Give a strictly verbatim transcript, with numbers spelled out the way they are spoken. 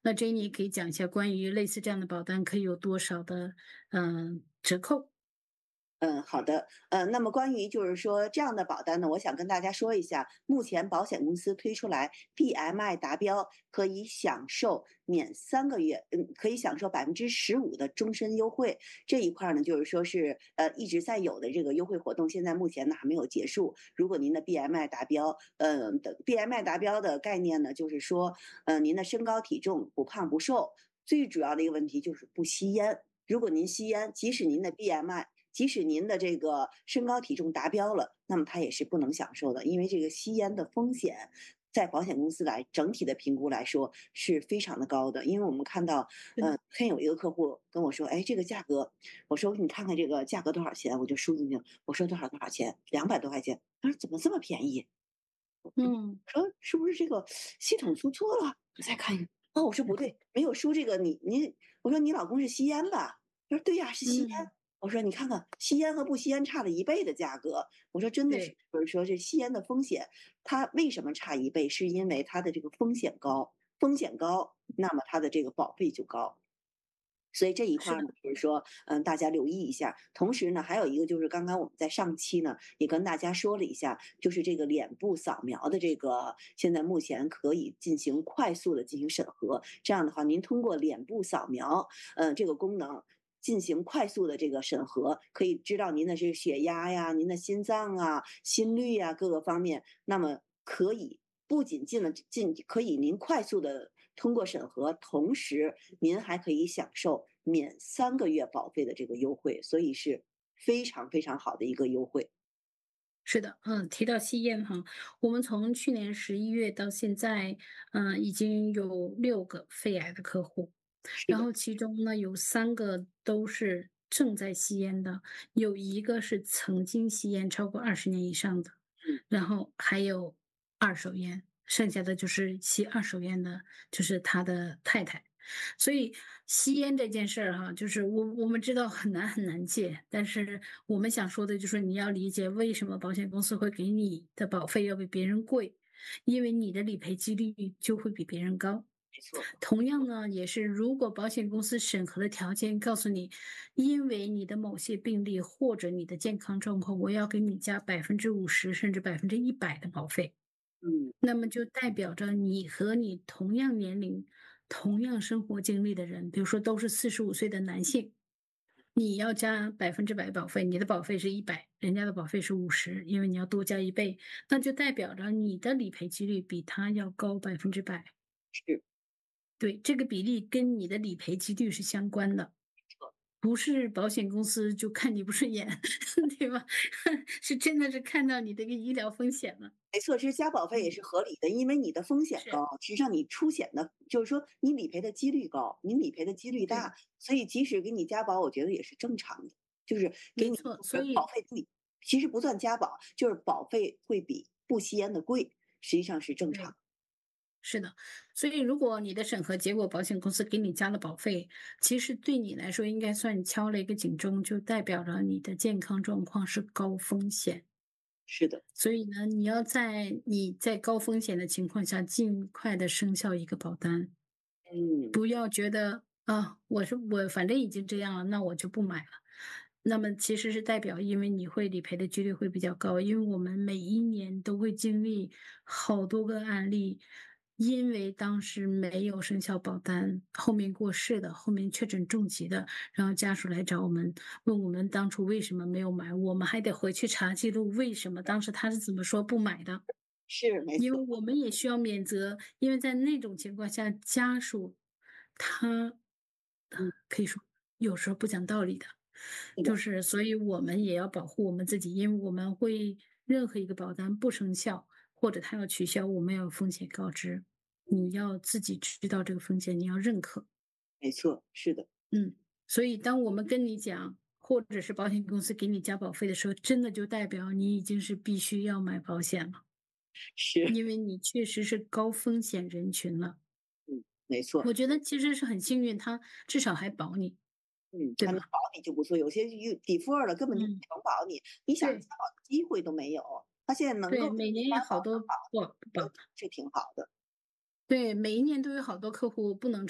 那 Jenny 可以讲一下关于类似这样的保单可以有多少的嗯、呃折扣？ 嗯，好的。呃，那么关于就是说这样的保单呢，我想跟大家说一下，目前保险公司推出来 B M I 达标，可以享受免三个月，嗯，可以享受百分之十五的终身优惠。这一块儿呢，就是说是呃一直在有的这个优惠活动，现在目前呢还没有结束。如果您的 B M I 达标，呃的 B M I 达标的概念呢，就是说，呃，您的身高体重不胖不瘦，最主要的一个问题就是不吸烟。如果您吸烟，即使您的 B M I 即使您的这个身高体重达标了，那么它也是不能享受的，因为这个吸烟的风险，在保险公司来整体的评估来说是非常的高的。因为我们看到， 是的。 呃，天有一个客户跟我说，哎，这个价格，我说你看看这个价格多少钱，我就输进去了，我说多少多少钱，两百多块钱，他说怎么这么便宜？ 嗯我说是不是这个系统出错了？我再看一眼，哦，我说不对，没有输这个你你，我说你老公是吸烟吧？他说对呀，是吸烟。 嗯， 我说你看看吸烟和不吸烟差了一倍的价格，我说真的是， 对。 就是说这吸烟的风险，它为什么差一倍？是因为它的这个风险高，风险高，那么它的这个保费就高。所以这一块是的。 儿呢，就是说，嗯，大家留意一下。同时呢，还有一个就是刚刚我们在上期呢也跟大家说了一下，就是这个脸部扫描的这个，现在目前可以进行快速的进行审核。这样的话，您通过脸部扫描，呃，这个功能进行快速的这个审核，可以知道您的这个血压呀、您的心脏啊、心率呀各个方面，那么可以不仅进了进，可以您快速的通过审核，同时您还可以享受免三个月保费的这个优惠，所以是非常非常好的一个优惠。 是的。嗯，提到吸烟哈，我们从去年十一月到现在，嗯，已经有六个肺癌的客户， 是的。 然后其中呢有三个都是正在吸烟的，有一个是曾经吸烟超过二十年以上的， 嗯。 然后还有二手烟，剩下的就是吸二手烟的，就是他的太太。所以吸烟这件事儿哈，就是我我们知道很难很难戒，但是我们想说的就是你要理解为什么保险公司会给你的保费要比别人贵，因为你的理赔几率就会比别人高。 没错。 同样呢，也是如果保险公司审核的条件告诉你，因为你的某些病例或者你的健康状况，我要给你加百分之五十甚至百分之一百的保费。 嗯。 那么就代表着你和你同样年龄、同样生活经历的人，比如说都是四十五岁的男性，你要加百分之百保费，你的保费是一百，人家的保费是五十，因为你要多加一倍，那就代表着你的理赔几率比他要高百分之百。 是。 对，这个比例跟你的理赔几率是相关的。 没错。 不是保险公司就看你不顺眼，对吧？是真的是看到你这个医疗风险了。 没错，其实加保费也嗯， 是合理的，因为你的风险是。 高，实际上你出险的，就是说你理赔的几率高，你理赔的几率对。 大，所以即使给你加保，我觉得也是正常的，就是给你没错，所呃保以费比其实不算加保，就是保费会比不吸烟的贵，实际上是正常。 对。是的，所以如果你的审核结果保险公司给你加了保费，其实对你来说应该算敲了一个警钟，就代表着你的健康状况是高风险。 是的。 所以呢，你要在你在高风险的情况下，尽快的生效一个保单， 嗯。 不要觉得啊，我是我反正已经这样了，那我就不买了。那么其实是代表，因为你会理赔的几率会比较高，因为我们每一年都会经历好多个案例，因为当时没有生效保单，后面过世的，后面确诊重疾的，然后家属来找我们，问我们当初为什么没有买，我们还得回去查记录，为什么当时他是怎么说不买的。 是，没错。 因为我们也需要免责，因为在那种情况下，家属他嗯。 可以说有时候不讲道理的， 是的。 就是所以我们也要保护我们自己，因为我们会任何一个保单不生效或者他要取消，我们要有风险告知，你要自己知道这个风险，你要认可。 没错，是的。 嗯，所以当我们跟你讲，或者是保险公司给你加保费的时候，真的就代表你已经是必须要买保险了。 是。 因为你确实是高风险人群了。 嗯，没错。 我觉得其实是很幸运，他至少还保你， 嗯， 对吧？ 他能保你就不错，有些有 defer 了，根本就不嗯， 能保你，你想对。 加保的机会都没有。他现在能对， 够给每年你加保有好多能保， 不不保的。 都是挺好的。 对，每一年都有好多客户不能